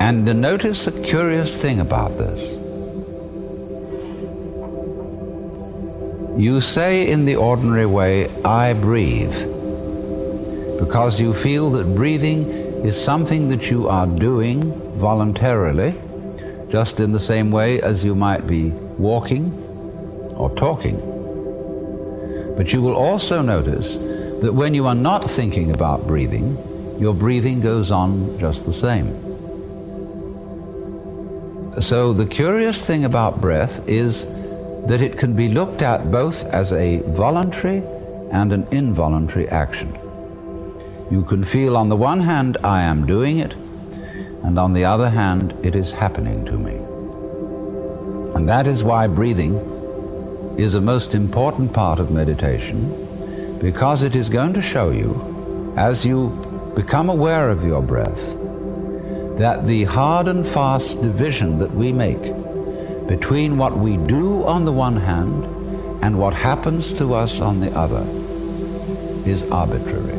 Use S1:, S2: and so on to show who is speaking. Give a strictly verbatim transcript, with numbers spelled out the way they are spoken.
S1: And notice a curious thing about this. You say in the ordinary way, I breathe, because you feel that breathing is something that you are doing voluntarily, just in the same way as you might be walking or talking. But you will also notice that when you are not thinking about breathing, your breathing goes on just the same. So the curious thing about breath is that it can be looked at both as a voluntary and an involuntary action. You can feel on the one hand, I am doing it, and on the other hand, it is happening to me. And that is why breathing is a most important part of meditation, because it is going to show you, as you become aware of your breath, that the hard and fast division that we make between what we do on the one hand and what happens to us on the other is arbitrary.